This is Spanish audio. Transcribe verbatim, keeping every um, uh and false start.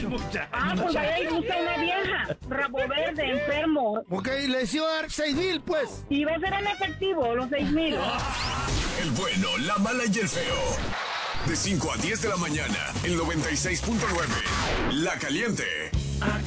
Ah, pues a él gusta una vieja, rabo verde, enfermo. Ok, le decido dar seis mil, pues. Y va a ser en efectivo, los seis mil. El bueno, la mala y el feo. De cinco a diez de la mañana, el noventa y seis punto nueve. La Caliente.